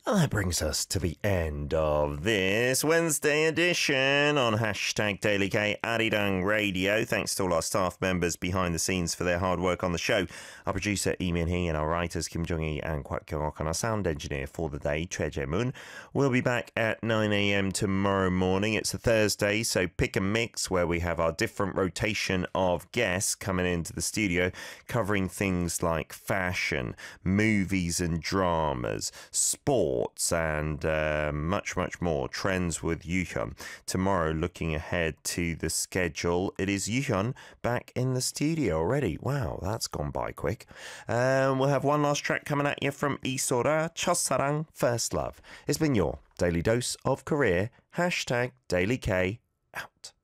And that brings us to the end of this Wednesday edition on Hashtag Daily K Arirang Radio. Thanks to all our staff members behind the scenes for their hard work on the show. Our producer, Lee Min-hee, and our writers, Kim Jong-hee and Kwak Kyung-ok, and our sound engineer for the day, Choi Jae-moon. We'll be back at 9 a.m. tomorrow morning. It's a Thursday, so pick and mix, where we have our different rotation of guests coming into the studio, covering things like fashion, movies and dramas, sports, and much more. Trends with Yuhyun. Tomorrow, looking ahead to the schedule, it is Yuhyun back in the studio already. Wow, that's gone by quick. We'll have one last track coming at you from Isora, 첫사랑, First Love. It's been your Daily Dose of Korea. Hashtag Daily K out.